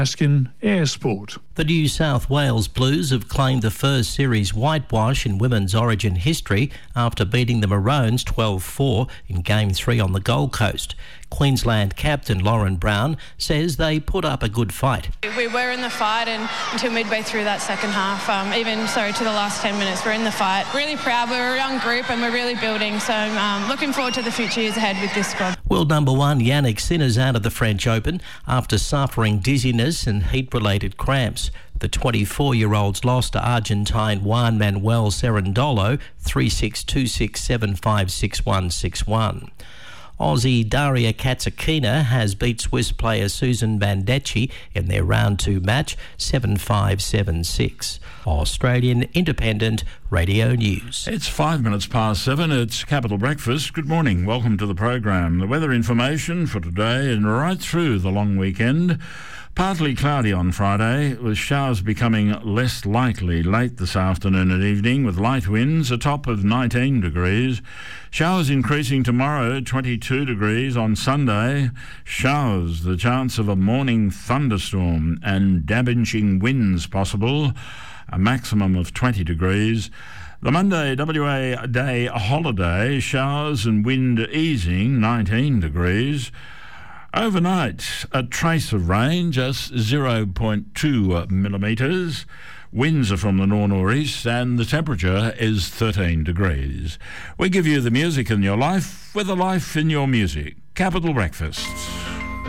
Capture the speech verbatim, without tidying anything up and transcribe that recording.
Askin Air Sport. The New South Wales Blues have claimed the first series whitewash in women's Origin history after beating the Maroons twelve four in Game three on the Gold Coast. Queensland captain Lauren Brown says they put up a good fight. We were in the fight and until midway through that second half, um, even sorry to the last ten minutes, we're in the fight. Really proud, we're a young group and we're really building, so um, looking forward to the future years ahead with this squad. World number one Yannick Sinner's out of the French Open after suffering dizziness and heat-related cramps. The twenty-four-year-olds lost to Argentine Juan Manuel Cerundolo three six, two six, seven five, six one, six one. Aussie Daria Katsakina has beat Swiss player Susan Bandecchi in their round two match seven five, seven six. Australian Independent Radio News. It's five minutes past seven. It's Capital Breakfast. Good morning. Welcome to the program. The weather information for today and right through the long weekend. Partly cloudy on Friday, with showers becoming less likely late this afternoon and evening, with light winds, a top of nineteen degrees. Showers increasing tomorrow, twenty-two degrees. On Sunday, showers, the chance of a morning thunderstorm and damaging winds possible, a maximum of twenty degrees. The Monday W A Day holiday, showers and wind easing, nineteen degrees. Overnight, a trace of rain, just zero point two millimetres. Winds are from the nor'-nor'east and the temperature is thirteen degrees. We give you the music in your life with a life in your music. Capital Breakfast.